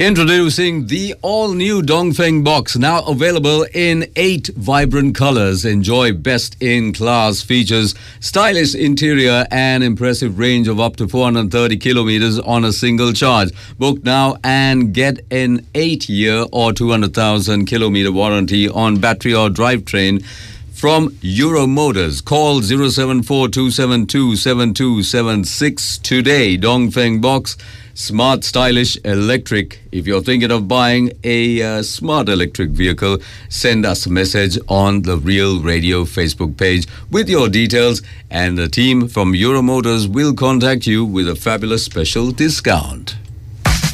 Introducing the all-new Dongfeng Box, now available in 8 vibrant colors. Enjoy best-in-class features, stylish interior, and impressive range of up to 430 kilometers on a single charge. Book now and get an 8-year or 200,000 kilometer warranty on battery or drivetrain from Euro Motors. Call 074-272-7276 today. Dongfeng Box, smart, stylish, electric. If you're thinking of buying a smart electric vehicle, send us a message on the Real Radio Facebook page with your details, and the team from Euro Motors will contact you with a fabulous special discount.